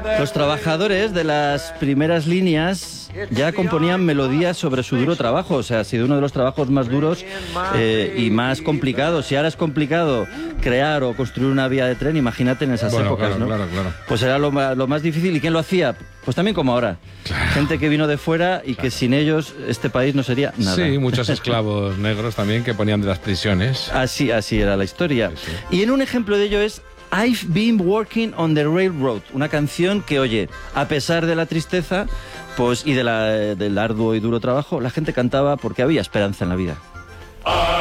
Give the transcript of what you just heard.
Los trabajadores de las primeras líneas ya componían melodías sobre su duro trabajo. O sea, ha sido uno de los trabajos más duros y más complicados. Si ahora es complicado crear o construir una vía de tren, imagínate en esas épocas, ¿no? Claro. Pues era lo más difícil. ¿Y quién lo hacía? Pues también como ahora. Claro. Gente que vino de fuera y que sin ellos este país no sería nada. Sí, muchos esclavos negros también que ponían de las prisiones. Así era la historia. Sí. Y en un ejemplo de ello es I've Been Working on the Railroad, una canción que, oye, a pesar de la tristeza pues y del arduo y duro trabajo, la gente cantaba porque había esperanza en la vida.